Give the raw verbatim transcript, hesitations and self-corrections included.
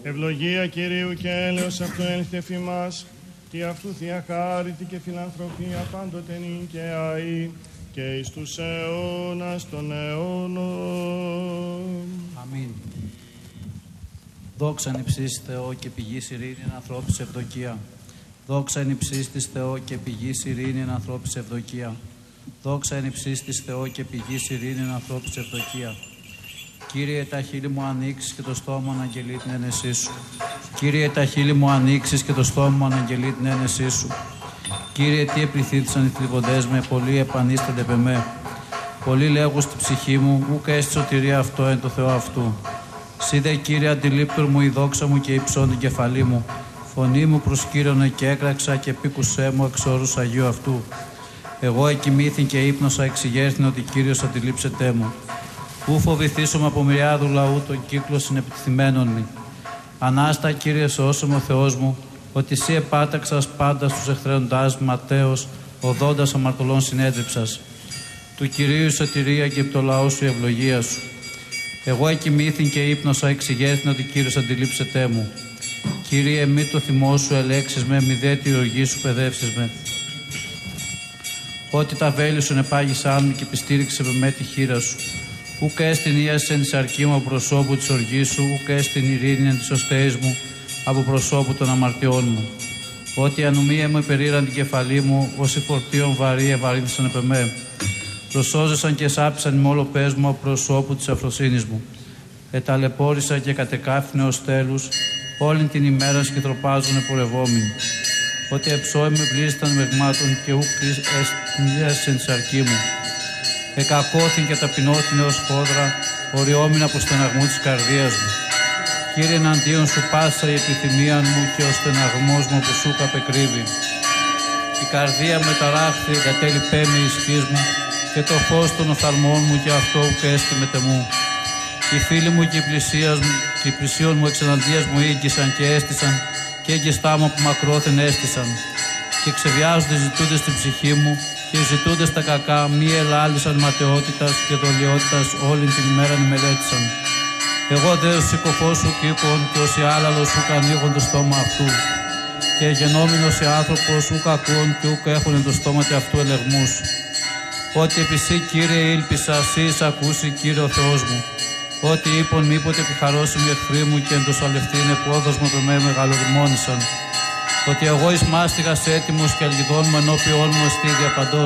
Ευλογία Κυρίου και έλεος αυτού έλθε φημάς, τι αυτού θεία χάριτη και φιλανθρωπία πάντοτε νυν και αεί, και εις τους αιώνας των αιώνων. Αμήν. Δόξα εν υψίστης Θεό και πηγής ειρήνη εν ανθρώπης ευδοκία. Δόξα εν υψίστης Θεό και πηγής ειρήνη εν ανθρώπης ευδοκία. Δόξα εν υψίστης Θεό και πηγής ειρήνη εν ανθρώπης ευδοκία. Κύριε, τα χείλη μου ανοίξεις και το στόμα μου αναγγελεί την ένεσή σου. Κύριε, τα χείλη μου ανοίξεις και το στόμα μου αναγγελεί την ένεσή σου. Κύριε, τι επληθύθησαν οι θλιβοντές με, πολλοί επανίστανται επ' εμέ. Πολλοί λέγουν στη ψυχή μου, ούκ έστι σωτηρία αυτό εν το Θεό αυτού. Σύ δε, Κύριε, αντιλήπτωρ μου η δόξα μου και υψών την κεφαλή μου. Φωνή μου προσκύρωνε και έκραξα και πήκουσέ μου εξ όρους Αγίου αυτού. Εγώ εκοιμήθην και ύπνοσα, εξηγέρθην ότι Κύριος αντιλήψετέ μου. Ού φοβηθήσομαι από μυριάδου λαού τον κύκλο συνεπιτιθυμένων μη. Ανάστα, Κύριε, σώσε με ο Θεός μου, ότι Σύ επάταξας πάντα στους εχθρέοντάς ματέως, οδόντας αμαρτωλών συνέδριψας. Του Κυρίου η σωτηρία και το λαό σου η ευλογία σου. Εγώ εκοιμήθην και ύπνοσα, εξηγέρθην ότι Κύριος αντιλήψετέ μου. Κύριε, μη το θυμό σου ελέξεις με, μη δε τη οργή σου παιδεύσεις με. Ότι τα βέλη σου ενεπάγησαν με και επιστήριξε με, με τη χείρα σου. Ούκ έστιν ίαση εν της αρκή μου από προσώπου της οργής σου, ούκ έστιν ειρήνη εν της οστέης μου από προσώπου των αμαρτιών μου. Ότι η ανομία μου υπερήραν την κεφαλή μου, όσοι φορτίων βαρύ ευαρύνθησαν επ' εμέ. Προσώζεσαν και σάπησαν με όλο πες μου από προσώπου της αφροσύνης μου. Εταλαιπώρησα και κατεκάφθηνε ως τέλους, όλην την ημέρα σκητροπάζουν πορευόμενοι. Ότι εψώοι με πλήσταν μεγμάτων και ούκ έστιν εν της αρκή μου. Εκακώθην και ταπεινώθην ως χόδρα, οριόμην από στεναγμού της καρδίας μου. Κύριε, εναντίον σου πάσα η επιθυμία μου και ο στεναγμός μου που σου καπεκρύβει. Η καρδία μου εταράχθη, εγκατέλει πέμη ισχύς μου και το φως των οφθαλμών μου και αυτό που έστι με τεμού. Οι φίλοι μου και οι πλησίαν μου, και οι πλησίον μου εξεναντίας μου ήγγισαν και έστησαν και έγκυστά μου από μακρόθεν έστησαν. Και ξεβιάζονται ζητούνται στην ψυχή μου και οι ζητούντες τα κακά μη ελάλησαν ματαιότητας και δολιότητας όλη την ημέρα μελέτησαν. Εγώ δε ως συκοφός σου κήπων και ως η άλαλος σου ανοίγον το στόμα αυτού. Και γενόμενος η άνθρωπος ουκ ακούν και ουκ έχουν το στόμα του αυτού ελεγμούς. Ότι επί Σύ, Κύριε, ήλπισα, Σύ εις ακούσει, Κύριε ο Θεός μου. Ότι είπον μήποτε επιχαρώσιμοι εχθροί μου και εν το σαλευτήν επόδος μου με μεγαλοδημόνησαν. Ότι εγώ εις μάστιγας έτοιμος και αλγιδών μου ενώπιόν μου εστί διαπαντός.